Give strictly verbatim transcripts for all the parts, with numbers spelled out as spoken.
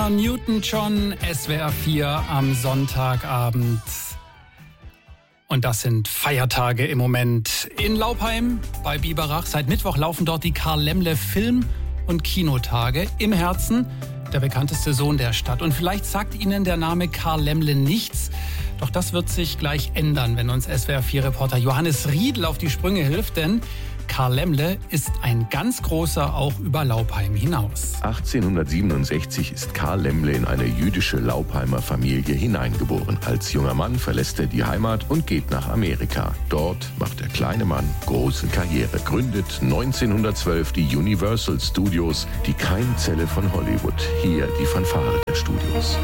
Olivia Newton-John, S W R vier am Sonntagabend. Und das sind Feiertage im Moment in Laupheim bei Biberach. Seit Mittwoch laufen dort die Karl-Lemle Film- und Kinotage im Herzen, der bekannteste Sohn der Stadt. Und vielleicht sagt Ihnen der Name Karl Lemle nichts. Doch das wird sich gleich ändern, wenn uns S W R vier Reporter Johannes Riedl auf die Sprünge hilft. Denn Karl Lemle ist ein ganz großer auch über Laupheim hinaus. achtzehnhundertsiebenundsechzig ist Karl Lemle in eine jüdische Laupheimer Familie hineingeboren. Als junger Mann verlässt er die Heimat und geht nach Amerika. Dort macht der kleine Mann große Karriere, gründet neunzehnhundertzwölf die Universal Studios, die Keimzelle von Hollywood. Hier die Fanfare der Studios.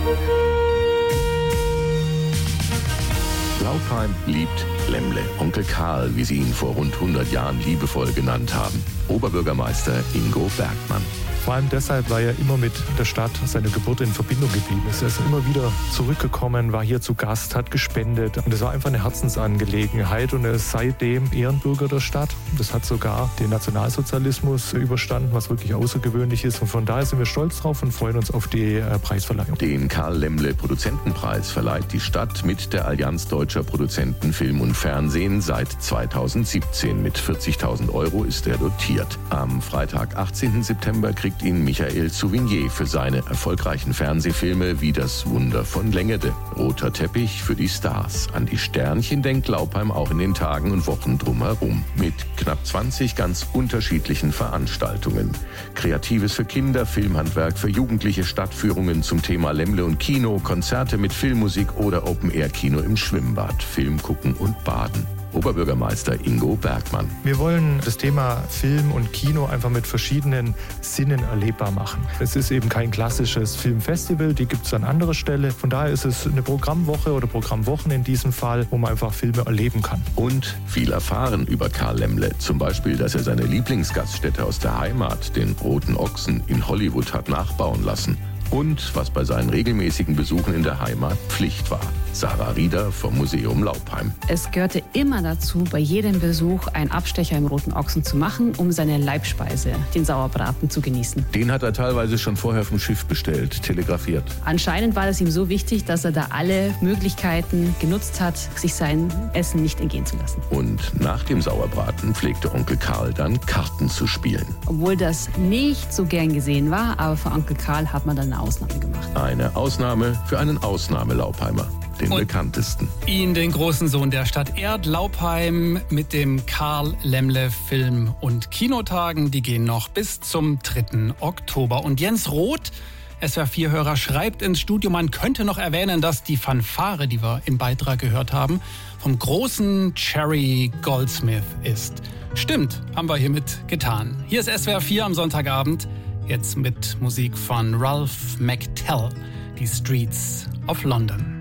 Laupheim liebt Lemle, Onkel Karl, wie sie ihn vor rund hundert Jahren liebevoll genannt haben. Oberbürgermeister Ingo Bergmann. Vor allem deshalb, weil er immer mit der Stadt, seiner Geburt in Verbindung geblieben ist. Er ist immer wieder zurückgekommen, war hier zu Gast, hat gespendet. Und es war einfach eine Herzensangelegenheit. Und er ist seitdem Ehrenbürger der Stadt. Das hat sogar den Nationalsozialismus überstanden, was wirklich außergewöhnlich ist. Und von daher sind wir stolz drauf und freuen uns auf die äh, Preisverleihung. Den Karl-Lemle-Produzentenpreis verleiht die Stadt mit der Allianz Deutscher Produzenten Film und Fernsehen seit zweitausendsiebzehn. Mit vierzigtausend Euro ist er dotiert. Am Freitag, achtzehnten September, kriegt ihn Michael Souvignier für seine erfolgreichen Fernsehfilme wie Das Wunder von Längede. Roter Teppich für die Stars. An die Sternchen denkt Laupheim auch in den Tagen und Wochen drumherum. Mit knapp zwanzig ganz unterschiedlichen Veranstaltungen. Kreatives für Kinder, Filmhandwerk für Jugendliche, Stadtführungen zum Thema Lemle und Kino, Konzerte mit Filmmusik oder Open-Air-Kino im Schwimmbad, Film gucken und baden. Oberbürgermeister Ingo Bergmann. Wir wollen das Thema Film und Kino einfach mit verschiedenen Sinnen erlebbar machen. Es ist eben kein klassisches Filmfestival, die gibt es an anderer Stelle. Von daher ist es eine Programmwoche oder Programmwochen in diesem Fall, wo man einfach Filme erleben kann. Und viel erfahren über Karl Lemle. Zum Beispiel, dass er seine Lieblingsgaststätte aus der Heimat, den Roten Ochsen, in Hollywood hat nachbauen lassen. Und was bei seinen regelmäßigen Besuchen in der Heimat Pflicht war. Sarah Rieder vom Museum Laupheim. Es gehörte immer dazu, bei jedem Besuch einen Abstecher im Roten Ochsen zu machen, um seine Leibspeise, den Sauerbraten, zu genießen. Den hat er teilweise schon vorher vom Schiff bestellt, telegrafiert. Anscheinend war es ihm so wichtig, dass er da alle Möglichkeiten genutzt hat, sich sein Essen nicht entgehen zu lassen. Und nach dem Sauerbraten pflegte Onkel Karl dann Karten zu spielen. Obwohl das nicht so gern gesehen war, aber für Onkel Karl hat man dann eine Ausnahme gemacht. Eine Ausnahme für einen Ausnahmelaupheimer. Den und bekanntesten. Ihn, den großen Sohn der Stadt, ehrt Laupheim mit dem Karl Lemle Film- und Kinotagen. Die gehen noch bis zum dritten Oktober. Und Jens Roth, S W R vier Hörer, schreibt ins Studio, man könnte noch erwähnen, dass die Fanfare, die wir im Beitrag gehört haben, vom großen Jerry Goldsmith ist. Stimmt, haben wir hiermit getan. Hier ist S W R vier am Sonntagabend, jetzt mit Musik von Ralph McTell, die Streets of London.